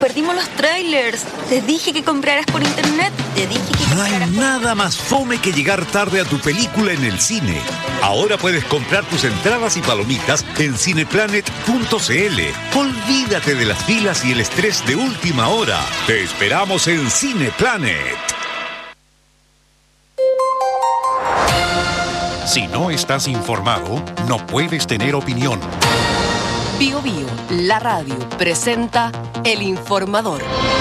perdimos los trailers. Te dije que compraras por internet. Te dije que No hay nada más fome que llegar tarde a tu película en el cine. Ahora puedes comprar tus entradas y palomitas en cineplanet.cl. Olvídate de las filas y el estrés de última hora. Te esperamos en Cineplanet. Si no estás informado, no puedes tener opinión. Bio Bio, la radio, presenta El Informador.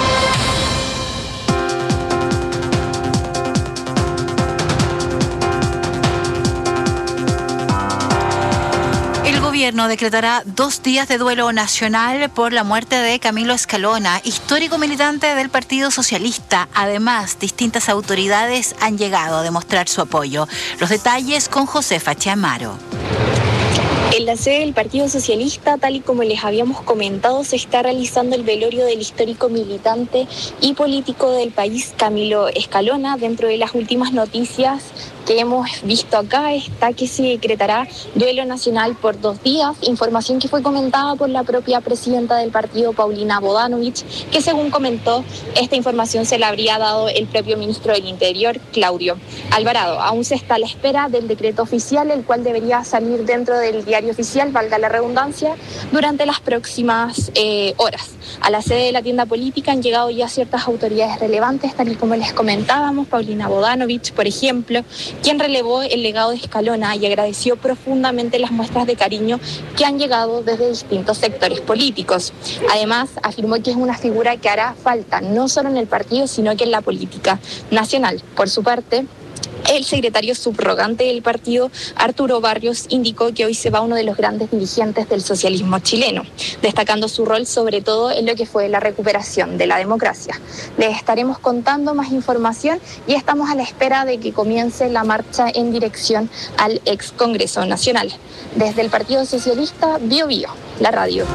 El gobierno decretará 2 días de duelo nacional por la muerte de Camilo Escalona, histórico militante del Partido Socialista. Además, distintas autoridades han llegado a demostrar su apoyo. Los detalles con Josefa Chiamaro. En la sede del Partido Socialista, tal y como les habíamos comentado, se está realizando el velorio del histórico militante y político del país, Camilo Escalona. Dentro de las últimas noticias que hemos visto acá está que se decretará duelo nacional por 2 días, información que fue comentada por la propia presidenta del partido, Paulina Bodanovich, que según comentó, esta información se la habría dado el propio ministro del Interior, Claudio Alvarado. Aún se está a la espera del decreto oficial, el cual debería salir dentro del diario oficial, valga la redundancia, durante las próximas horas. A la sede de la tienda política han llegado ya ciertas autoridades relevantes, tal y como les comentábamos, Paulina Bodanovich, por ejemplo, quien relevó el legado de Escalona y agradeció profundamente las muestras de cariño que han llegado desde distintos sectores políticos. Además, afirmó que es una figura que hará falta no solo en el partido, sino que en la política nacional. Por su parte, el secretario subrogante del partido, Arturo Barrios, indicó que hoy se va uno de los grandes dirigentes del socialismo chileno, destacando su rol sobre todo en lo que fue la recuperación de la democracia. Les estaremos contando más información y estamos a la espera de que comience la marcha en dirección al ex Congreso Nacional. Desde el Partido Socialista, Bio Bio, la radio.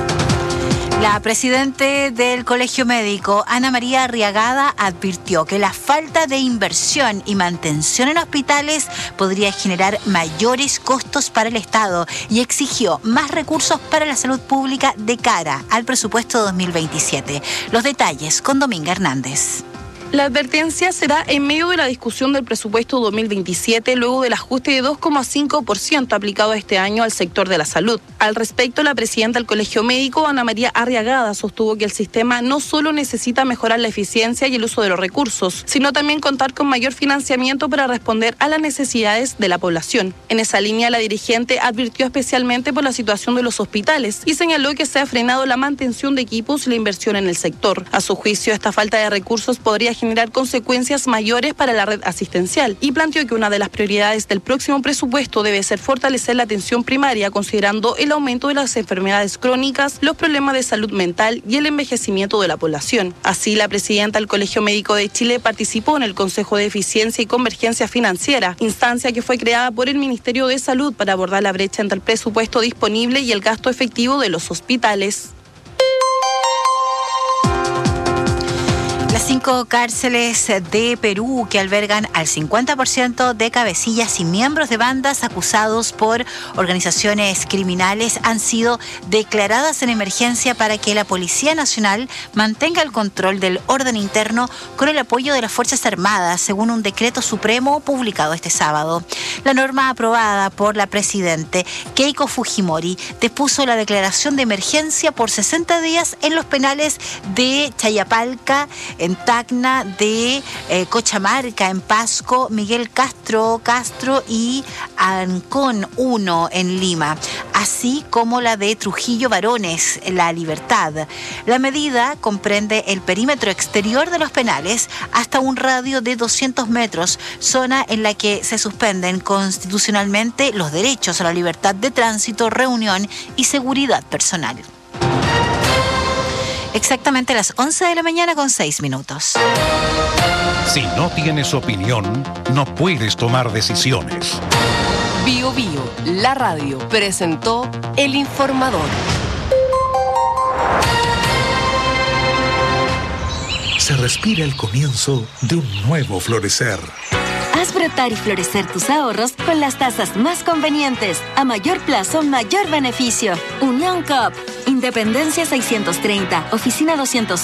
La presidenta del Colegio Médico, Ana María Arriagada, advirtió que la falta de inversión y mantención en hospitales podría generar mayores costos para el Estado y exigió más recursos para la salud pública de cara al presupuesto 2027. Los detalles con Dominga Hernández. La advertencia será en medio de la discusión del presupuesto 2027, luego del ajuste de 2,5% aplicado este año al sector de la salud. Al respecto, la presidenta del Colegio Médico, Ana María Arriagada, sostuvo que el sistema no solo necesita mejorar la eficiencia y el uso de los recursos, sino también contar con mayor financiamiento para responder a las necesidades de la población. En esa línea, la dirigente advirtió especialmente por la situación de los hospitales y señaló que se ha frenado la mantención de equipos y la inversión en el sector. A su juicio, esta falta de recursos podría generar consecuencias mayores para la red asistencial y planteó que una de las prioridades del próximo presupuesto debe ser fortalecer la atención primaria, considerando el aumento de las enfermedades crónicas, los problemas de salud mental y el envejecimiento de la población. Así, la presidenta del Colegio Médico de Chile participó en el Consejo de Eficiencia y Convergencia Financiera, instancia que fue creada por el Ministerio de Salud para abordar la brecha entre el presupuesto disponible y el gasto efectivo de los hospitales. Las 5 cárceles de Perú que albergan al 50% de cabecillas y miembros de bandas acusados por organizaciones criminales han sido declaradas en emergencia para que la Policía Nacional mantenga el control del orden interno con el apoyo de las Fuerzas Armadas, según un decreto supremo publicado este sábado. La norma aprobada por la presidente Keiko Fujimori dispuso la declaración de emergencia por 60 días en los penales de Chayapalca, en Tacna, de Cochamarca, en Pasco, Miguel Castro y Ancón 1 en Lima, así como la de Trujillo Varones, La Libertad. La medida comprende el perímetro exterior de los penales hasta un radio de 200 metros, zona en la que se suspenden constitucionalmente los derechos a la libertad de tránsito, reunión y seguridad personal. Exactamente a las 11 de la mañana con 6 minutos. Si no tienes opinión, no puedes tomar decisiones. Bio Bio, la radio, presentó El Informador. Se respira el comienzo de un nuevo florecer. Haz brotar y florecer tus ahorros con las tasas más convenientes. A mayor plazo, mayor beneficio. Unión Coop. Independencia 630. Oficina 200.